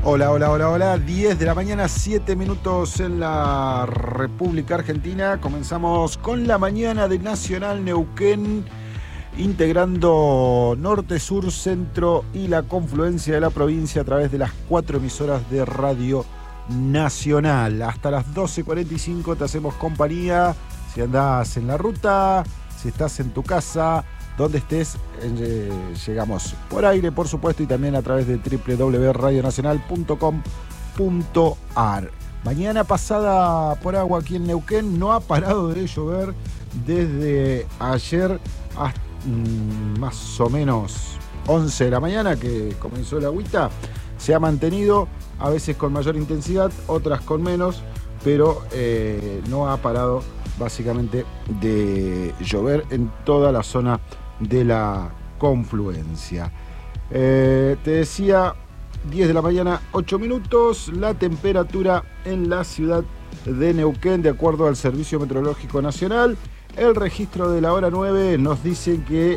Hola, hola, hola, hola. 10 de la mañana, 7 minutos en la República Argentina. Comenzamos con la mañana de Nacional Neuquén, integrando norte, sur, centro y la confluencia de la provincia a través de las 4 emisoras de Radio Nacional. Hasta las 12:45 te hacemos compañía. Si andás en la ruta, si estás en tu casa, donde estés, llegamos por aire, por supuesto, y también a través de www.radionacional.com.ar. Mañana pasada por agua aquí en Neuquén, no ha parado de llover desde ayer hasta más o menos 11 de la mañana, que comenzó el agüita. Se ha mantenido, a veces con mayor intensidad, otras con menos, pero no ha parado básicamente de llover en toda la zona de la confluencia. Te decía, 10 de la mañana, 8 minutos, la temperatura en la ciudad de Neuquén, de acuerdo al Servicio Meteorológico Nacional. El registro de la hora 9 nos dice que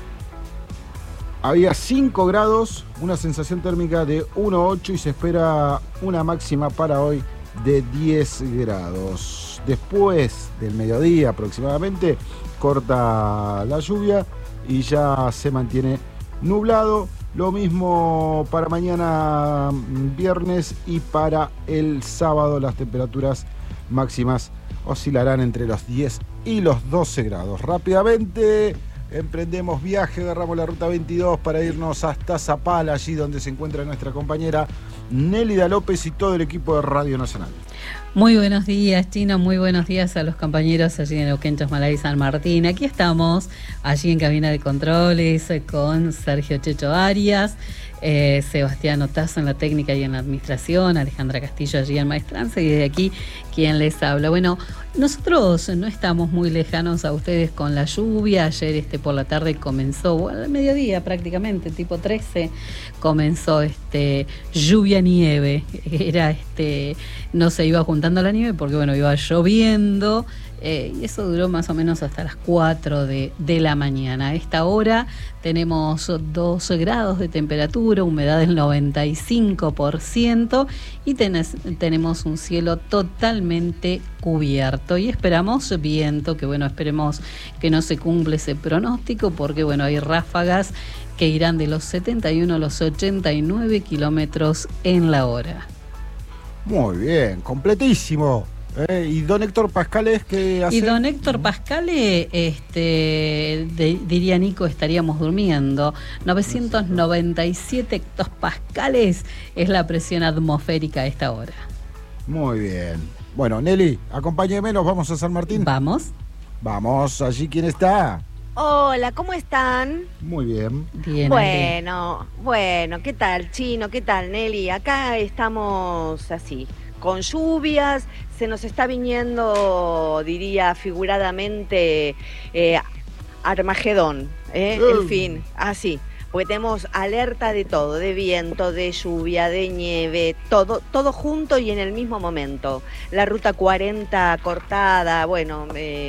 había 5 grados, una sensación térmica de 1,8 y se espera una máxima para hoy de 10 grados. Después del mediodía aproximadamente corta la lluvia y ya se mantiene nublado. Lo mismo para mañana viernes y para el sábado. Las temperaturas máximas oscilarán entre los 10 y los 12 grados. Rápidamente emprendemos viaje, agarramos la ruta 22 para irnos hasta Zapala, allí donde se encuentra nuestra compañera Nélida López y todo el equipo de Radio Nacional. Muy buenos días, Chino, muy buenos días a los compañeros allí en Neuquén, Chasmalá y San Martín. Aquí estamos, allí en cabina de controles, con Sergio Checho Arias, Sebastián Otazo en la técnica y en la administración, Alejandra Castillo allí en maestranza, y desde aquí quien les habla. Bueno, nosotros no estamos muy lejanos a ustedes con la lluvia. Ayer por la tarde comenzó, bueno, al mediodía prácticamente, tipo 13, comenzó lluvia-nieve. Era no se iba juntando la nieve porque bueno, iba lloviendo. Y eso duró más o menos hasta las 4 de la mañana. A esta hora tenemos 2 grados de temperatura, humedad del 95% y tenemos un cielo totalmente cubierto. Y esperamos viento, que bueno, esperemos que no se cumpla ese pronóstico porque bueno, hay ráfagas que irán de los 71 a los 89 kilómetros en la hora. Muy bien, completísimo. ¿Y don Héctor Pascales qué hace? Y don Héctor Pascales, diría Nico, estaríamos durmiendo. 997 hectopascales es la presión atmosférica a esta hora. Muy bien. Bueno, Nelly, acompáñeme, nos vamos a San Martín. ¿Vamos? Vamos, allí, ¿quién está? Hola, ¿cómo están? Muy bien. Bien. Bueno, ¿qué tal, Chino? ¿Qué tal, Nelly? Acá estamos así, con lluvias, se nos está viniendo, diría figuradamente, Armagedón, el fin, así, porque tenemos alerta de todo, de viento, de lluvia, de nieve, todo junto y en el mismo momento. La ruta 40 cortada, bueno,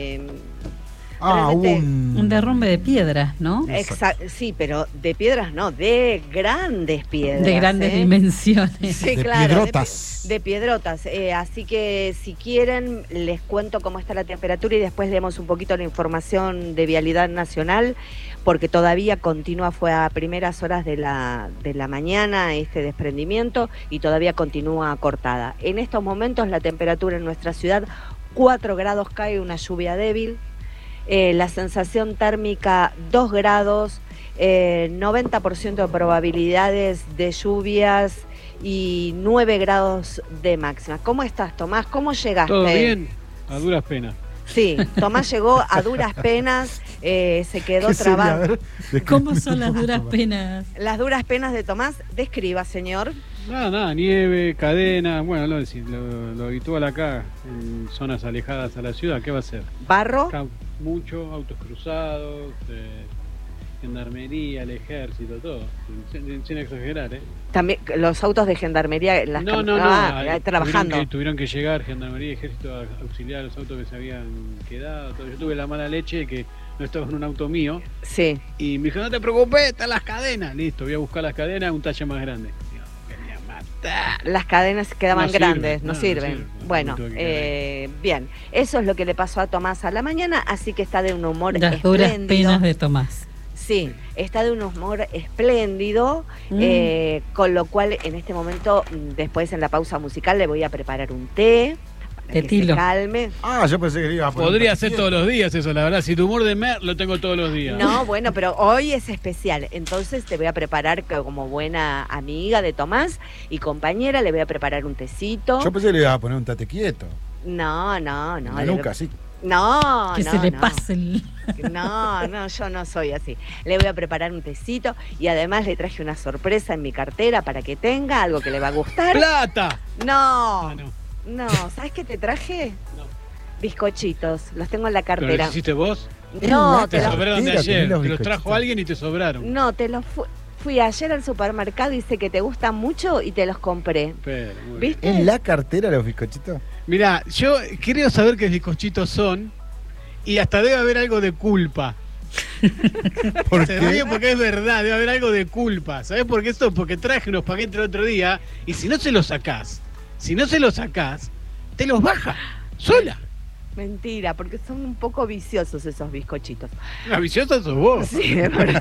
un derrumbe de piedras, ¿no? Sí, pero de piedras no, de grandes piedras. De grandes dimensiones. Sí, de claro. Piedrotas. De piedrotas. Así que si quieren, les cuento cómo está la temperatura y después leemos un poquito la información de Vialidad Nacional, porque todavía continúa, fue a primeras horas de la mañana este desprendimiento y todavía continúa cortada. En estos momentos la temperatura en nuestra ciudad, 4 grados, cae una lluvia débil. La sensación térmica 2 grados, 90% de probabilidades de lluvias y 9 grados de máxima. ¿Cómo estás, Tomás? ¿Cómo llegaste? Todo bien, a duras penas. Sí, Tomás llegó a duras penas, se quedó trabado. ¿Cómo son las duras penas? Las duras penas de Tomás, describa, señor. Nada, nieve, cadena, bueno, lo habitual acá, en zonas alejadas a la ciudad, ¿qué va a ser? Barro. Acá mucho, autos cruzados, gendarmería, el ejército, todo, sin exagerar, ¿eh? También los autos de gendarmería en las trabajando. Tuvieron que llegar gendarmería y ejército a auxiliar a los autos que se habían quedado, todo. Yo tuve la mala leche de que no estaba en un auto mío. Sí. Y me dijo, no te preocupes, están las cadenas. Listo, voy a buscar las cadenas, un talle más grande. Las cadenas quedaban No sirven, grandes, no no sirven. sirven. Bueno, Tuve que bien, eso es lo que le pasó a Tomás a la mañana, así que está de un humor Las duras espléndido. penas de Tomás. Sí, está de un humor espléndido, con lo cual en este momento, después en la pausa musical, le voy a preparar un té para que se Tetilo. calme. Yo pensé que le iba a poner Podría un ser taquiquieto. todos los días eso, la verdad. Si tu humor de mer lo tengo todos los días. No, bueno, pero hoy es especial, entonces te voy a preparar como buena amiga de Tomás y compañera, le voy a preparar un tecito. Yo pensé que le iba a poner un tate quieto. No, En la le- nuca, sí. No, Que no, se le no. pase el... No, yo no soy así. Le voy a preparar un tecito y además le traje una sorpresa en mi cartera para que tenga algo que le va a gustar. ¡Plata! No, Ah, no. no, ¿sabes qué te traje? No. Bizcochitos, los tengo en la ¿Pero cartera. los hiciste vos? No, Te te los, sobraron de cartera ayer. tenés los Te los trajo bizcochitos. alguien y te sobraron. no, fui ayer al supermercado y sé que te gustan mucho y te los compré. Pero, muy bien. ¿Viste? ¿En la cartera los bizcochitos? Mirá, yo creo saber qué bizcochitos son y hasta debe haber algo de culpa. ¿Por Se qué? ríe porque es verdad, debe haber algo de culpa. ¿Sabés por qué esto? Porque traje unos paquetes el otro día y si no se los sacás, te los baja sola. Mentira, porque son un poco viciosos esos bizcochitos. La viciosa sos vos. Sí, es verdad.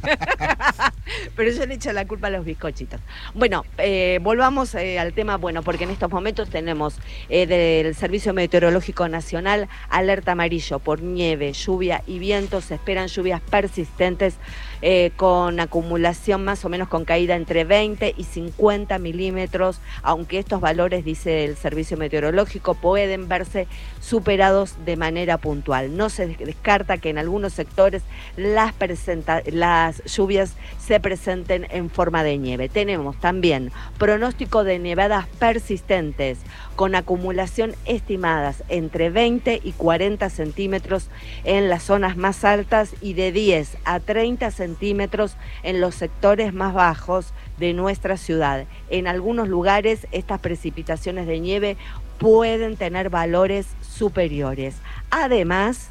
Pero yo le echo la culpa a los bizcochitos. Bueno, volvamos al tema, bueno, porque en estos momentos tenemos del Servicio Meteorológico Nacional alerta amarillo por nieve, lluvia y viento. Se esperan lluvias persistentes con acumulación más o menos con caída entre 20 y 50 milímetros, aunque estos valores, dice el Servicio Meteorológico, pueden verse superados de manera puntual. No se descarta que en algunos sectores las lluvias se presenten en forma de nieve. Tenemos también pronóstico de nevadas persistentes con acumulación estimadas entre 20 y 40 centímetros en las zonas más altas y de 10 a 30 centímetros en los sectores más bajos de nuestra ciudad. En algunos lugares estas precipitaciones de nieve pueden tener valores superiores. Además,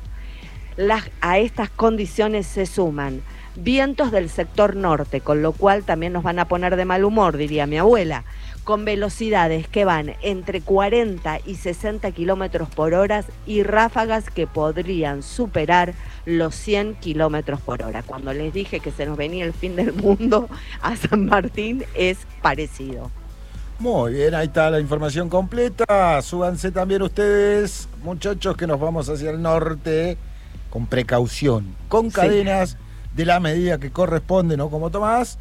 a estas condiciones se suman vientos del sector norte, con lo cual también nos van a poner de mal humor, diría mi abuela, con velocidades que van entre 40 y 60 kilómetros por hora y ráfagas que podrían superar los 100 kilómetros por hora. Cuando les dije que se nos venía el fin del mundo, a San Martín es parecido. Muy bien, ahí está la información completa. Súbanse también ustedes, muchachos, que nos vamos hacia el norte con precaución, con cadenas de la medida que corresponde, ¿no? Como Tomás.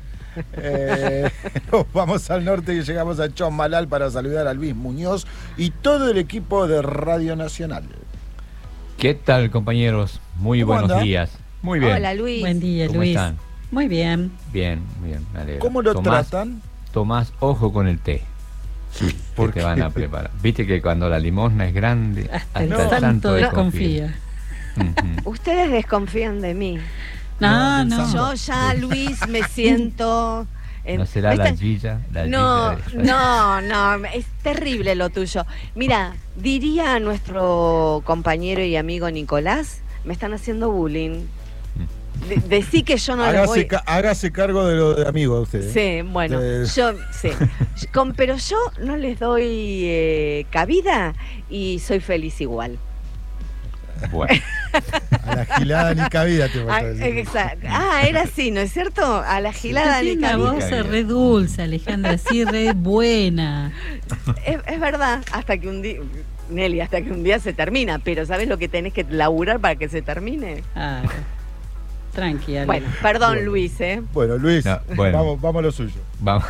Nos vamos al norte y llegamos a Chosmalal para saludar a Luis Muñoz y todo el equipo de Radio Nacional. ¿Qué tal, compañeros? Muy ¿Cómo buenos anda? días. Muy bien. Hola, Luis. Buen día, ¿Cómo Luis. están? Muy bien. Bien, me alegro. ¿Cómo lo Tomás, tratan? Tomás, ojo con el té. Sí, ¿Por que qué? te van a preparar. Viste que cuando la limosna es grande, Hasta el hasta el santo desconfía. Ujú. Ustedes desconfían de mí. No, No, no. Yo ya, Luis, me siento... ¿No será ¿me la están- Gilla? No, no, es terrible lo tuyo. Mira, diría a nuestro compañero y amigo Nicolás, me están haciendo bullying. Decí que yo no les voy... Hágase cargo de lo de amigo de ustedes. Sí, bueno, yo sí. Pero yo no les doy cabida y soy feliz igual. Bueno, A la gilada ni cabida te vas Ah, a decir. exacto. Era así, ¿no es cierto? A la gilada ni Tiene una cabida. voz cabida. re dulce, Alejandra, así re buena. Es verdad, hasta que un día... Nelly, hasta que un día se termina, pero ¿sabes lo que tenés que laburar para que se termine? Ah, tranqui, Ale. Bueno, perdón, Bueno. Luis, ¿eh? Bueno, Luis, No, bueno. Vamos a lo suyo. vamos.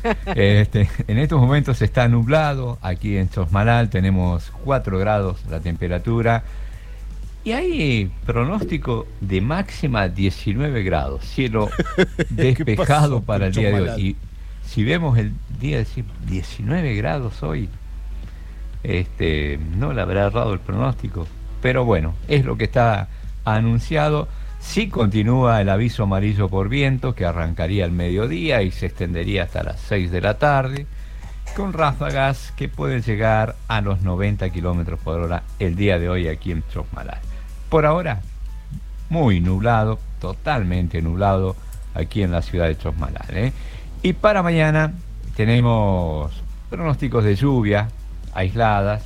En estos momentos está nublado. Aquí en Chosmalal tenemos 4 grados la temperatura. Y hay pronóstico de máxima 19 grados. Cielo despejado pasó para el con día de Chosmalal? hoy. Y si vemos el día de 19 grados hoy, no le habrá errado el pronóstico. Pero bueno, es lo que está anunciado. Sí continúa el aviso amarillo por viento, que arrancaría al mediodía y se extendería hasta las 6 de la tarde, con ráfagas que pueden llegar a los 90 kilómetros por hora el día de hoy aquí en Chosmalal. Por ahora, muy nublado, totalmente nublado aquí en la ciudad de Chosmalal, ¿eh? Y para mañana tenemos pronósticos de lluvia aisladas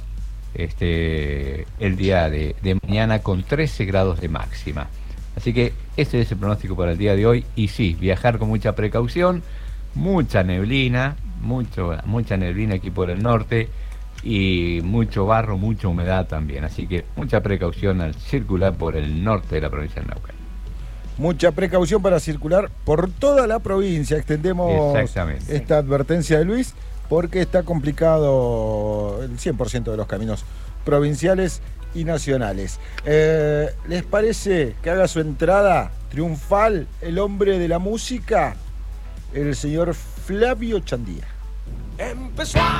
el día de mañana con 13 grados de máxima. Así que ese es el pronóstico para el día de hoy. Y sí, viajar con mucha precaución, mucha neblina aquí por el norte y mucho barro, mucha humedad también. Así que mucha precaución al circular por el norte de la provincia de Neuquén. Mucha precaución para circular por toda la provincia. Extendemos esta advertencia de Luis porque está complicado el 100% de los caminos provinciales y nacionales. ¿Les parece que haga su entrada triunfal el hombre de la música, el señor Flavio Chandía? Empezó a